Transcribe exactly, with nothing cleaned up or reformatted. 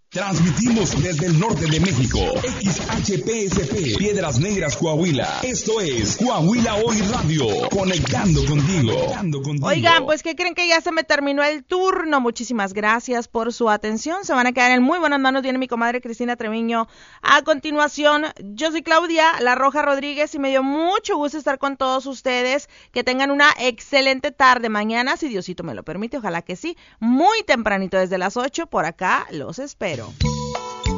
Transmitimos desde el norte de México, X H P S P, Piedras Negras, Coahuila. Esto es Coahuila Hoy Radio, conectando contigo. conectando contigo. Oigan, pues ¿qué creen? Que ya se me terminó el turno. Muchísimas gracias por su atención. Se van a quedar en muy buenas manos. Viene mi comadre Cristina Treviño. A continuación, yo soy Claudia La Roja Rodríguez y me dio mucho gusto estar con todos ustedes. Que tengan una excelente tarde mañana, si Diosito me lo permite. Ojalá que sí. Muy tempranito desde las ocho, por acá los espero.